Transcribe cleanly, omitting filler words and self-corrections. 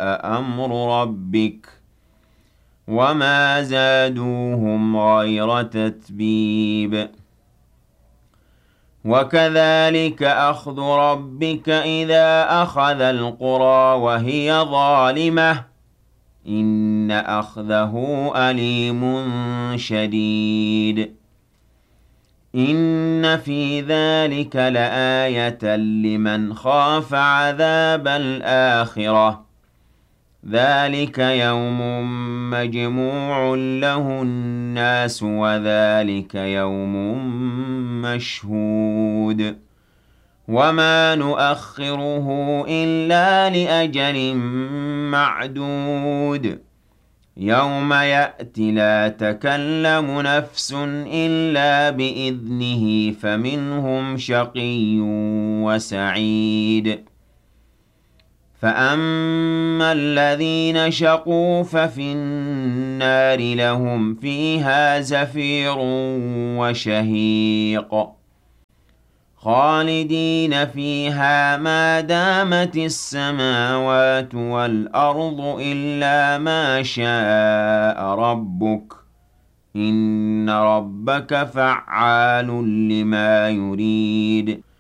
أمر ربك وما زادوهم غير تتبيب وكذلك أخذ ربك إذا أخذ القرى وهي ظالمة إن أخذه أليم شديد إن في ذلك لآية لمن خاف عذاب الآخرة ذلك يوم مجموع له الناس وذلك يوم مشهود وما نؤخره إلا لأجل معدود يوم يأتي لا تكلم نفس إلا بإذنه فمنهم شقي وسعيد فأما الذين شقوا ففي النار لهم فيها زفير وشهيق خالدين فيها ما دامت السماوات والأرض إلا ما شاء ربك إن ربك فعال لما يريد